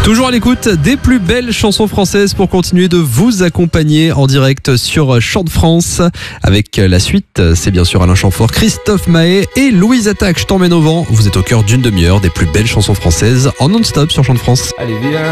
Toujours à l'écoute des plus belles chansons françaises pour continuer de vous accompagner en direct sur Chant de France. Avec la suite, c'est bien sûr Alain Chamfort, Christophe Maé et Louise Attaque. Je t'emmène au vent. Vous êtes au cœur d'une demi-heure des plus belles chansons françaises en non-stop sur Chant de France. Allez, viens.